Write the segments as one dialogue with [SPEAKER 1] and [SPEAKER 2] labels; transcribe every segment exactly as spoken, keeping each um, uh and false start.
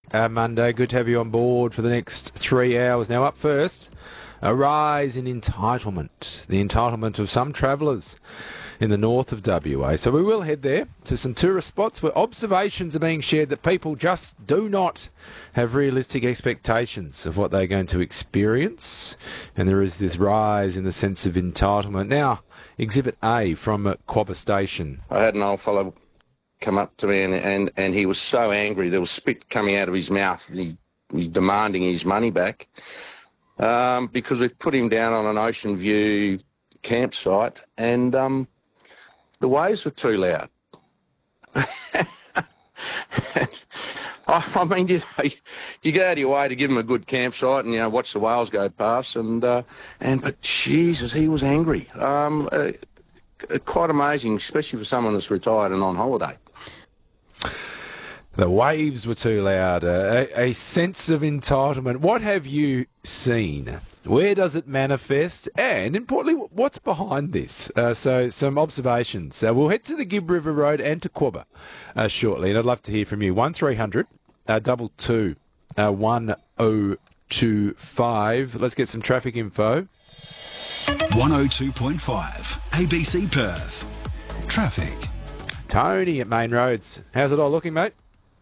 [SPEAKER 1] uh, Monday. Good to have you on board for the next three hours. Now, up first, a rise in entitlement. The entitlement of some travellers in the north of W A. So we will head there to some tourist spots where observations are being shared that people just do not have realistic expectations of what they're going to experience. And there is this rise in the sense of entitlement. Now, Exhibit A from uh, Quobba Station.
[SPEAKER 2] I had an old fellow come up to me and, and, and he was so angry. There was spit coming out of his mouth. He, he's demanding his money back um, because we've put him down on an Ocean View campsite and um, the waves were too loud. I mean, you, you go out of your way to give him a good campsite and, you know, watch the whales go past. And, uh, and but, Jesus, he was angry. Um, uh, quite amazing, especially for someone that's retired and on holiday.
[SPEAKER 1] The waves were too loud. Uh, a, a sense of entitlement. What have you seen? Where does it manifest? And, importantly, what's behind this? Uh, so, some observations. Uh, we'll head to the Gibb River Road and to Quobba uh, shortly, and I'd love to hear from you. one three hundred, double two, one oh two five. Let's get some traffic info.
[SPEAKER 3] one oh two point five, A B C Perth. Traffic.
[SPEAKER 1] Tony at Main Roads. How's it all looking, mate?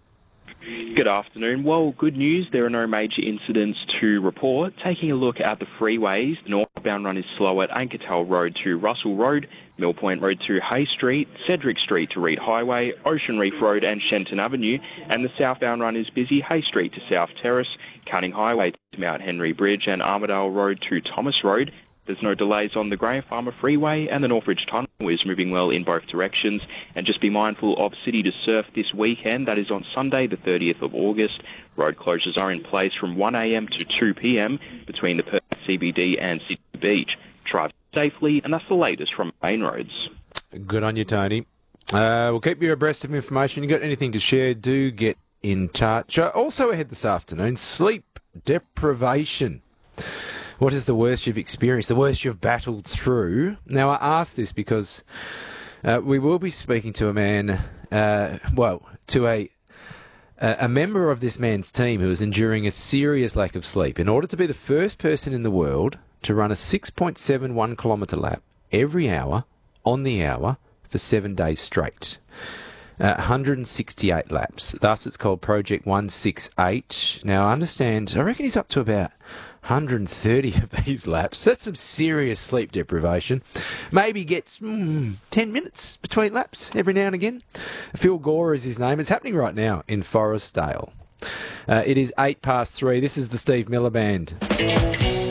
[SPEAKER 4] Good afternoon. Well, good news. There are no major incidents to report. Taking a look at the freeways, the northbound run is slow at Ankertel Road to Russell Road, Mill Point Road to Hay Street, Cedric Street to Reed Highway, Ocean Reef Road and Shenton Avenue, and the southbound run is busy Hay Street to South Terrace, Canning Highway to Mount Henry Bridge and Armidale Road to Thomas Road. There's no delays on the Graham Farmer Freeway, and the Northridge Tunnel is moving well in both directions. And just be mindful of City to Surf this weekend. That is on Sunday, the thirtieth of August. Road closures are in place from one a m to two p m between the Perth C B D and City Beach. Drive safely, and that's the latest from Main Roads.
[SPEAKER 1] Good on you, Tony. Uh, we'll keep you abreast of information. You got anything to share, do get in touch. Uh, also ahead this afternoon, sleep deprivation. What is the worst you've experienced, the worst you've battled through? Now, I ask this because uh, we will be speaking to a man, uh, well, to a a member of this man's team who is enduring a serious lack of sleep in order to be the first person in the world to run a six point seven one kilometre lap every hour, on the hour, for seven days straight. Uh, one hundred sixty-eight laps. Thus, it's called Project one sixty-eight. Now, I understand, I reckon he's up to about one hundred thirty of these laps. That's some serious sleep deprivation. Maybe gets mm, ten minutes between laps every now and again. Phil Gore is his name. It's happening right now in Forestdale. Uh, it is eight past three. This is the Steve Miller Band.